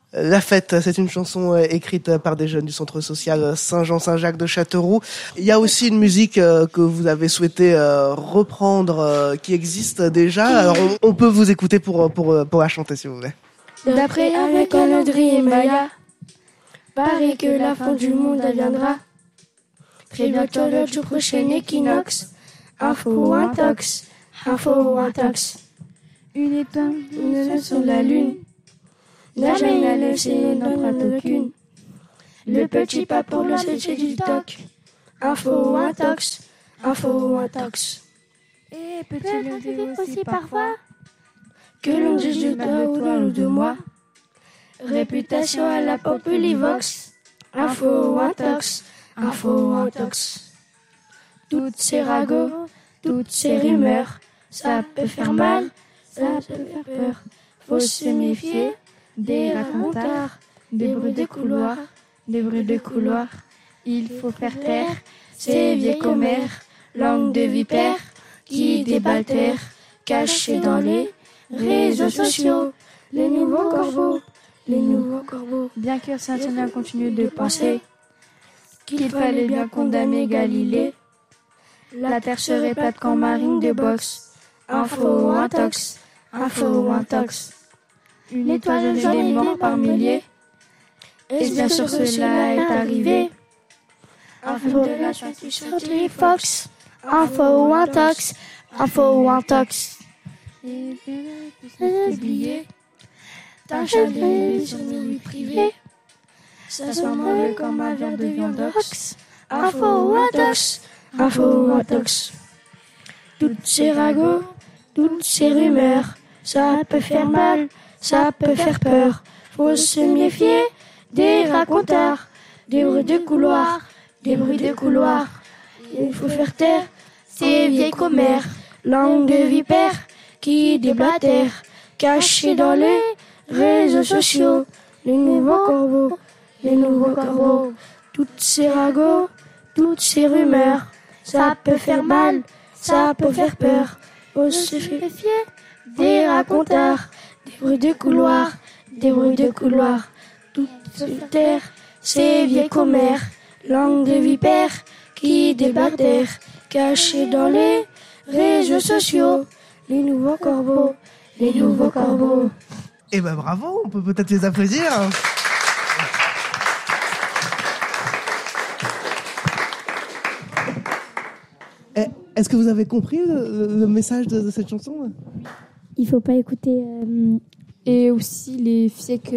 La fête, c'est une chanson écrite par des jeunes du centre social Saint-Jean-Saint-Jacques de Châteauroux. Il y a aussi une musique que vous avez souhaité reprendre, qui existe déjà. Alors on peut vous écouter pour la chanter si vous voulez. D'après avec Audrey et Maya, paraît que la fin du monde viendra. Très bientôt le tout prochain équinoxe. Info ou intox, info ou intox. Une étoile, une sur la lune. N'a jamais laissé une empreinte aucune. Le petit pas pour le séché du toc. Info ou intox, info ou intox. Et peut-il arriver aussi parfois que l'on juge de toi ou de nous de moi. Réputation à la populivox. Info ou intox, info ou intox. Toutes ces ragots, toutes ces rumeurs, ça peut faire mal, ça peut faire peur. Faut se méfier des racontards, des bruits de couloir, des bruits de couloir. Il faut faire taire ces vieilles commères, langue de vipère qui débaltèrent, cachés dans les réseaux sociaux, les nouveaux corbeaux, les nouveaux corbeaux. Bien que Saint-Étienne continue de penser qu'il fallait bien condamner Galilée, la terre serait plate quand Marine de boxe. Info ou intox, info ou intox. Une étoile jaune est morte par milliers. Et bien sûr cela est arrivé. Info de la scientifique Fox. Info ou intox, info ou intox. Oublié. T'as sur nos vies privées. Ça soit mauvais comme un verre de viandox. Info ou intox, info ou intox. Toutes ces ragots, toutes ces rumeurs, ça peut faire mal, ça peut faire peur. Faut se méfier des racontards, des bruits de couloir, des bruits de couloir. Il faut faire taire ces vieilles commères, langue de vipère qui déblatèrent, cachés dans les réseaux sociaux. Les nouveaux corbeaux, les nouveaux corbeaux. Toutes ces ragots, toutes ces rumeurs, ça peut faire mal, ça peut faire peur. Faut se méfier des racontards, des bruits de couloir, des bruits de couloir. Toutes ces terres, ces vieilles commères, langue de vipère qui débattèrent, cachés dans les réseaux sociaux. Les nouveaux corbeaux, les nouveaux corbeaux. Eh ben bravo, on peut peut-être les applaudir. Est-ce que vous avez compris le message de cette chanson ? Il faut pas écouter. Et aussi les fake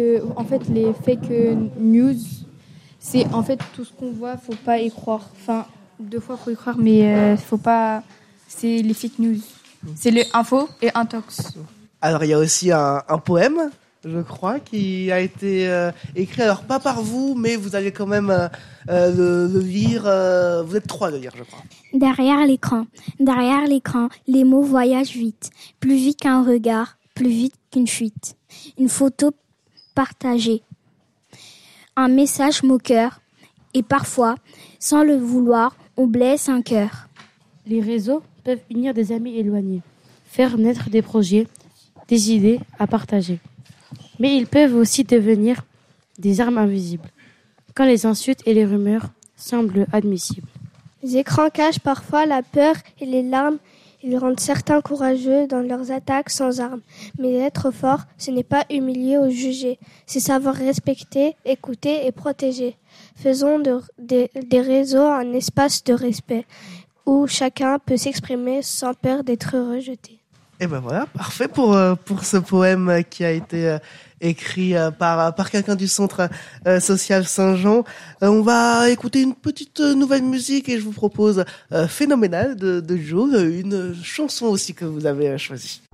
news, c'est en fait tout ce qu'on voit, faut pas y croire. Enfin, 2 fois faut y croire, mais faut pas. C'est les fake news. C'est le info et intox. Alors il y a aussi un poème, je crois, qui a été écrit, alors pas par vous, mais vous allez quand même le lire. Vous êtes 3 à le lire, je crois. Derrière l'écran, les mots voyagent vite, plus vite qu'un regard, plus vite qu'une fuite. Une photo partagée, un message moqueur, et parfois, sans le vouloir, on blesse un cœur. Les réseaux peuvent unir des amis éloignés, faire naître des projets, des idées à partager. Mais ils peuvent aussi devenir des armes invisibles, quand les insultes et les rumeurs semblent admissibles. Les écrans cachent parfois la peur et les larmes. Ils rendent certains courageux dans leurs attaques sans armes. Mais être fort, ce n'est pas humilier ou juger. C'est savoir respecter, écouter et protéger. Faisons des réseaux un espace de respect où chacun peut s'exprimer sans peur d'être rejeté. Et ben voilà, parfait pour ce poème qui a été écrit par quelqu'un du centre social Saint-Jean. On va écouter une petite nouvelle musique et je vous propose Phénoménal de Joe, une chanson aussi que vous avez choisie.